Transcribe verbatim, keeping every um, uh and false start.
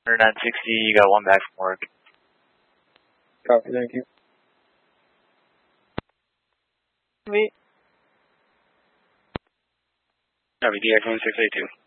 nine sixty, you got one back from work. Copy, thank you. Me. Copy, D X one six eight two.